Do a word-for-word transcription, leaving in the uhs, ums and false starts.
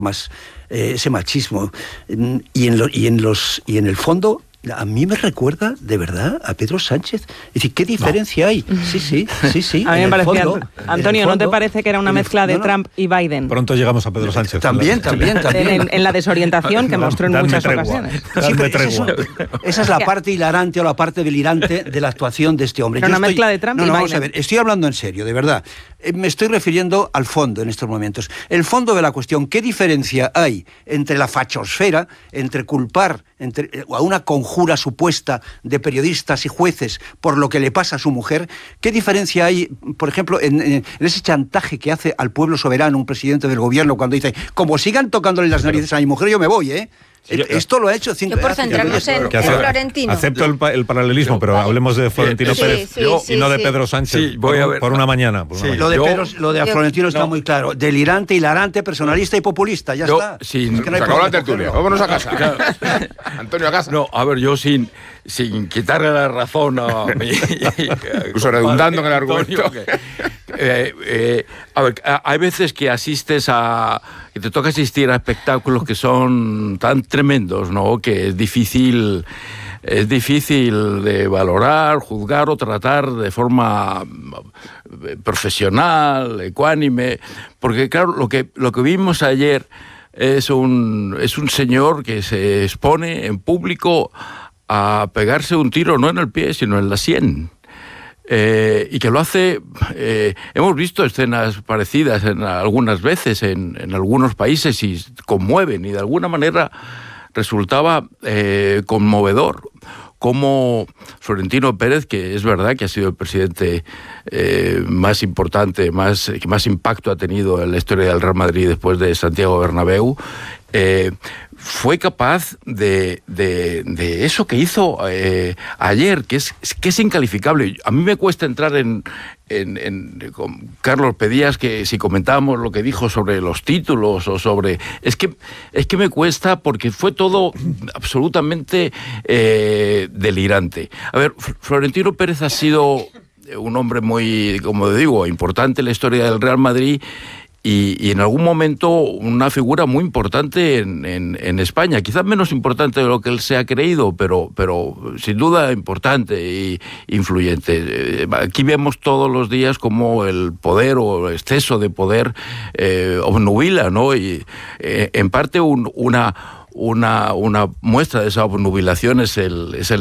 más eh, ese machismo y en, lo, y en los y en el fondo a mí me recuerda de verdad a Pedro Sánchez. Es decir, ¿qué diferencia no. hay? Sí, sí, sí, sí. A mí me parecía, fondo, Antonio, fondo, ¿no te parece que era una mezcla de no, no. Trump y Biden? Pronto llegamos a Pedro Sánchez. También, claro. también, también. En, en la desorientación que mostró en Dadme muchas tregua. ocasiones. Sí, pero esa, es, esa es la parte hilarante o la parte delirante de la actuación de este hombre. Pero Yo una estoy, mezcla de Trump no, y no, Biden. Vamos a ver, estoy hablando en serio, de verdad. Eh, me estoy refiriendo al fondo en estos momentos. El fondo de la cuestión, ¿qué diferencia hay entre la fachosfera, entre culpar entre, eh, a una conjura supuesta de periodistas y jueces por lo que le pasa a su mujer? ¿Qué diferencia hay, por ejemplo, en, en, en ese chantaje que hace al pueblo soberano un presidente del gobierno cuando dice, como sigan tocándole las narices a mi mujer, yo me voy, ¿eh? Sí, yo, Esto lo ha hecho cinco por centrarnos en, en Florentino. Acepto el, el paralelismo, pero vale. hablemos de Florentino sí, Pérez sí, yo, sí, y no de sí. Pedro Sánchez. Sí, voy por, a ver. por una mañana. Por una sí, mañana. Lo de, yo, Pedro, lo de Florentino está no. muy claro. Delirante, hilarante, personalista y populista. Ya yo, está. Sin, es que no se acabó la tertulia. Vámonos a casa. Claro. Antonio, a casa. No, a ver, yo sin, sin quitarle la razón a mi... Incluso redundando en el argumento. Antonio, que, eh, eh, a ver, hay veces que asistes a... que te toca asistir a espectáculos que son tan tremendos, ¿no? Que es difícil, es difícil de valorar, juzgar o tratar de forma profesional, ecuánime, porque claro, lo que, lo que vimos ayer es un, es un señor que se expone en público a pegarse un tiro no en el pie, sino en la sien. Eh, y que lo hace, eh, hemos visto escenas parecidas en algunas veces en, en algunos países y conmueven, y de alguna manera resultaba eh, conmovedor como Florentino Pérez, que es verdad que ha sido el presidente eh, más importante, más, que más impacto ha tenido en la historia del Real Madrid después de Santiago Bernabéu, eh, fue capaz de, de, de eso que hizo eh, ayer, que es, que es incalificable. A mí me cuesta entrar en, en, en con Carlos Pedías, que si comentábamos lo que dijo sobre los títulos o sobre... Es que, es que me cuesta porque fue todo absolutamente eh, delirante. A ver, Florentino Pérez ha sido un hombre muy, como digo, importante en la historia del Real Madrid, Y, y en algún momento una figura muy importante en, en, en España, quizás menos importante de lo que él se ha creído, pero, pero sin duda importante e influyente. Aquí vemos todos los días cómo el poder o el exceso de poder eh, obnubila, ¿no? Y eh, en parte un, una, una, una muestra de esa obnubilación es el, es el